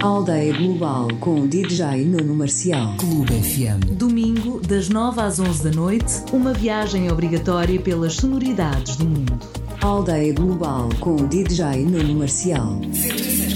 Aldeia Global com o DJ Nuno Marcial. Clube FM. Domingo, das 9 às 11 da noite, uma viagem obrigatória pelas sonoridades do mundo. Aldeia Global com o DJ Nuno Marcial.